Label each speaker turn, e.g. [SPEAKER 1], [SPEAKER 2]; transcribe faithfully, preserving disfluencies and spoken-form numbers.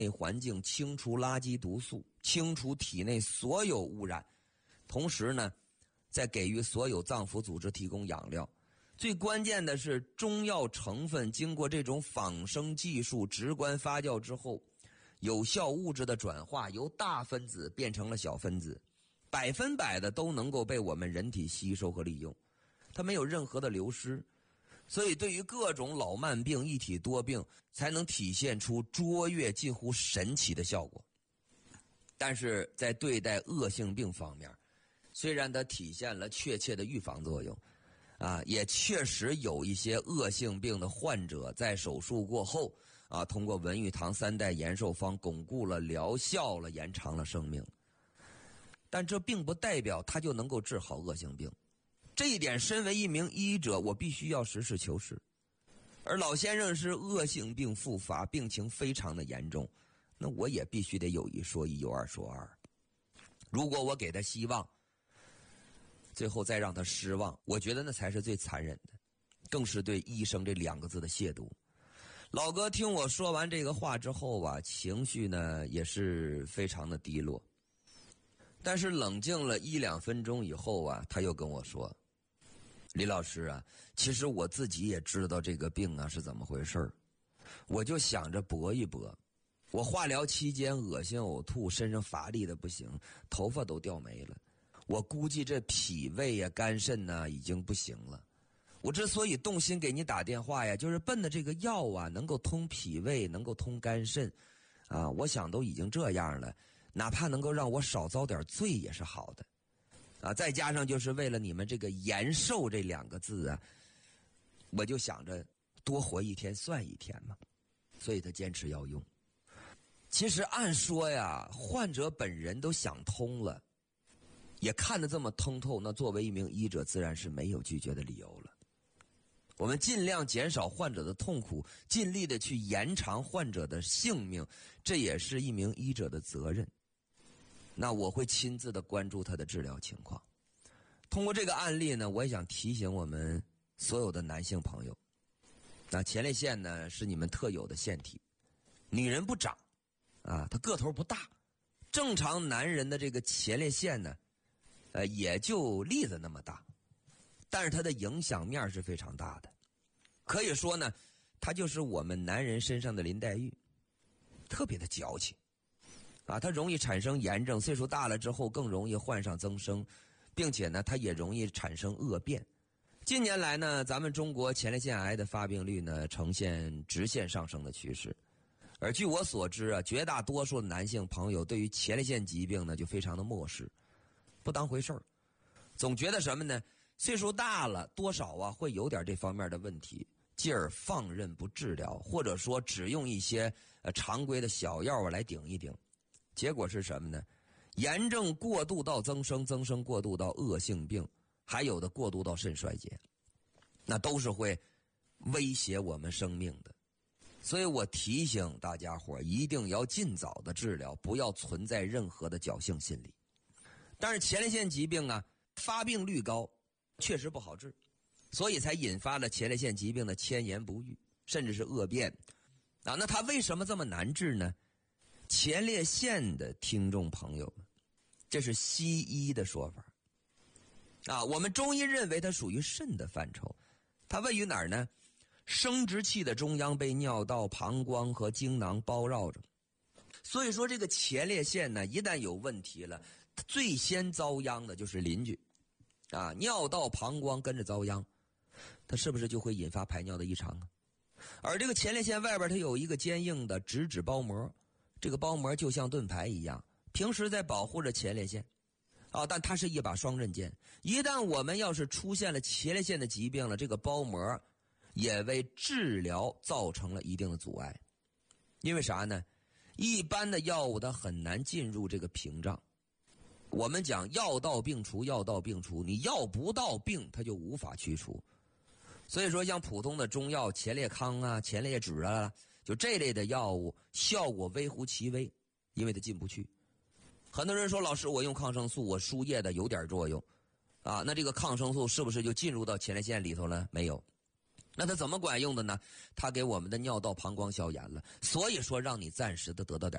[SPEAKER 1] 内环境清除垃圾毒素，清除体内所有污染，同时呢，再给予所有脏腑组织提供养料。最关键的是，中药成分经过这种仿生技术直观发酵之后，有效物质的转化由大分子变成了小分子，百分百的都能够被我们人体吸收和利用，它没有任何的流失。所以对于各种老慢病、一体多病，才能体现出卓越近乎神奇的效果。但是在对待恶性病方面，虽然它体现了确切的预防作用，啊，也确实有一些恶性病的患者在手术过后，啊，通过文玉堂三代延寿方巩固了疗效了，延长了生命。但这并不代表他就能够治好恶性病。这一点，身为一名医者，我必须要实事求是。而老先生是恶性病复发，病情非常的严重，那我也必须得有一说一，有二说二。如果我给他希望，最后再让他失望，我觉得那才是最残忍的，更是对医生这两个字的亵渎。老哥听我说完这个话之后啊，情绪呢也是非常的低落。但是冷静了一两分钟以后啊，他又跟我说，李老师啊，其实我自己也知道这个病啊是怎么回事儿，我就想着搏一搏。我化疗期间恶心呕吐，身上乏力的不行，头发都掉没了。我估计这脾胃呀、肝肾呢已经不行了。我之所以动心给你打电话呀，就是奔着这个药啊能够通脾胃，能够通肝肾啊，我想都已经这样了，哪怕能够让我少遭点罪也是好的啊。再加上就是为了你们这个延寿这两个字啊，我就想着多活一天算一天嘛，所以他坚持要用。其实按说呀，患者本人都想通了，也看得这么通透，那作为一名医者自然是没有拒绝的理由了。我们尽量减少患者的痛苦，尽力的去延长患者的性命，这也是一名医者的责任。那我会亲自的关注他的治疗情况。通过这个案例呢，我也想提醒我们所有的男性朋友，那前列腺呢是你们特有的腺体，女人不长啊，她个头不大，正常男人的这个前列腺呢呃，也就栗子那么大，但是它的影响面是非常大的。可以说呢，它就是我们男人身上的林黛玉，特别的矫情啊，它容易产生炎症，岁数大了之后更容易患上增生，并且呢，它也容易产生恶变。近年来呢，咱们中国前列腺癌的发病率呢呈现直线上升的趋势。而据我所知啊，绝大多数的男性朋友对于前列腺疾病呢就非常的漠视，不当回事儿，总觉得什么呢？岁数大了，多少啊会有点这方面的问题，继而放任不治疗，或者说只用一些呃常规的小药啊来顶一顶。结果是什么呢？炎症过度到增生，增生过度到恶性病，还有的过度到肾衰竭，那都是会威胁我们生命的。所以我提醒大家伙一定要尽早的治疗，不要存在任何的侥幸心理。但是前列腺疾病啊，发病率高，确实不好治，所以才引发了前列腺疾病的迁延不愈，甚至是恶变啊。那它为什么这么难治呢？前列腺的听众朋友们，这是西医的说法啊，我们中医认为它属于肾的范畴，它位于哪儿呢？生殖器的中央，被尿道、膀胱和精囊包绕着。所以说这个前列腺呢，一旦有问题了，最先遭殃的就是邻居啊，尿道、膀胱跟着遭殃，它是不是就会引发排尿的异常啊？而这个前列腺外边它有一个坚硬的直指包膜，这个包膜就像盾牌一样，平时在保护着前列腺啊，但它是一把双刃剑，一旦我们要是出现了前列腺的疾病了，这个包膜也为治疗造成了一定的阻碍。因为啥呢？一般的药物它很难进入这个屏障。我们讲药到病除，药到病除，你药不到病它就无法去除。所以说像普通的中药前列康啊、前列酯啊，就这类的药物效果微乎其微，因为它进不去。很多人说老师我用抗生素，我输液的有点作用啊，那这个抗生素是不是就进入到前列腺里头了？没有。 那它怎么管用的呢？它给我们的尿道膀胱消炎了，所以说让你暂时的得到点